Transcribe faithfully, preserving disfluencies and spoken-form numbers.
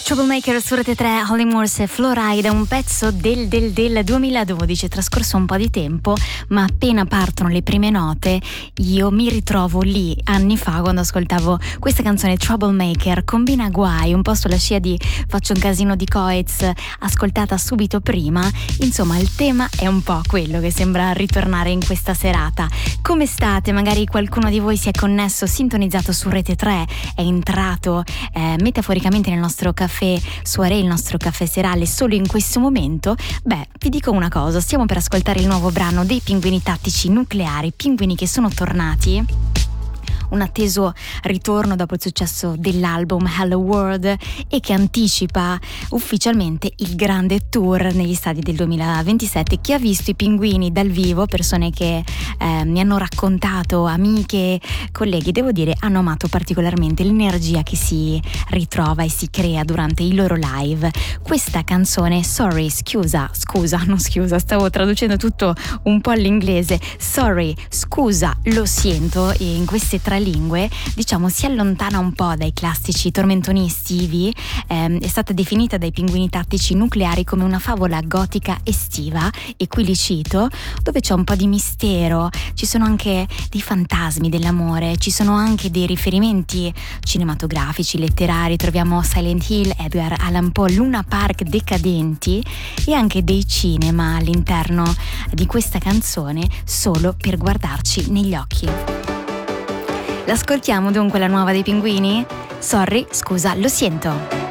Troublemaker su Rete tre, Holly Morse e Fluoride, un pezzo del del del duemiladodici. È trascorso un po' di tempo, ma appena partono le prime note io mi ritrovo lì anni fa quando ascoltavo questa canzone Troublemaker, combina guai, un po' sulla scia di Faccio un casino di Coez, ascoltata subito prima. Insomma, il tema è un po' quello che sembra ritornare in questa serata. Come state? Magari qualcuno di voi si è connesso, sintonizzato su Rete tre, è entrato eh, metaforicamente nel nostro caffè soirée, il nostro caffè serale solo in questo momento. Beh, vi dico una cosa, stiamo per ascoltare il nuovo brano dei Pinguini Tattici Nucleari, pinguini che sono tornati, un atteso ritorno dopo il successo dell'album Hello World e che anticipa ufficialmente il grande tour negli stadi del duemilaventisette. Chi ha visto i Pinguini dal vivo, persone che eh, mi hanno raccontato, amiche, colleghi, devo dire hanno amato particolarmente l'energia che si ritrova e si crea durante i loro live. Questa canzone, Sorry, scusa, scusa, non scusa, stavo traducendo tutto un po' all'inglese, Sorry, scusa, lo sento, e in queste tre lingue, diciamo, si allontana un po' dai classici tormentoni estivi. Eh, è stata definita dai Pinguini Tattici Nucleari come una favola gotica estiva, e qui li cito, dove c'è un po' di mistero, ci sono anche dei fantasmi dell'amore, ci sono anche dei riferimenti cinematografici, letterari, troviamo Silent Hill, Edgar Allan Poe, Luna Park decadenti, e anche dei cinema all'interno di questa canzone solo per guardarci negli occhi. L'ascoltiamo dunque, la nuova dei Pinguini? Sorry, scusa, lo sento.